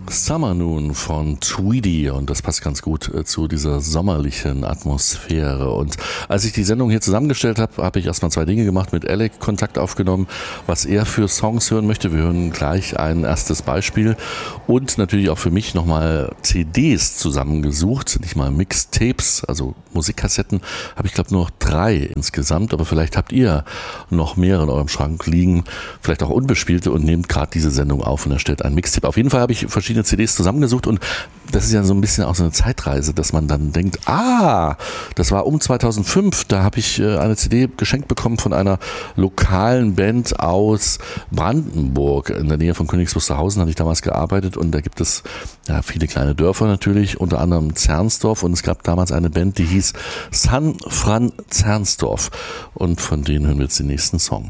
Summer Noon von Tweedy, und das passt ganz gut zu dieser sommerlichen Atmosphäre. Und als ich die Sendung hier zusammengestellt habe, habe ich erstmal 2 Dinge gemacht, mit Alec Kontakt aufgenommen, was er für Songs hören möchte. Wir hören gleich ein erstes Beispiel und natürlich auch für mich nochmal CDs zusammengesucht, nicht mal Mixtapes, also Musikkassetten, habe ich glaube nur noch 3 insgesamt, aber vielleicht habt ihr noch mehr in eurem Schrank liegen, vielleicht auch unbespielte, und nehmt gerade diese Sendung auf und erstellt ein Mixtape. Auf jeden Fall habe ich verschiedene CDs zusammengesucht, und das ist ja so ein bisschen auch so eine Zeitreise, dass man dann denkt, das war um 2005, da habe ich eine CD geschenkt bekommen von einer lokalen Band aus Brandenburg, in der Nähe von Königs Wusterhausen hatte ich damals gearbeitet, und da gibt es ja viele kleine Dörfer natürlich, unter anderem Zernsdorf, und es gab damals eine Band, die hieß San Fran Zernsdorf, und von denen hören wir jetzt den nächsten Song.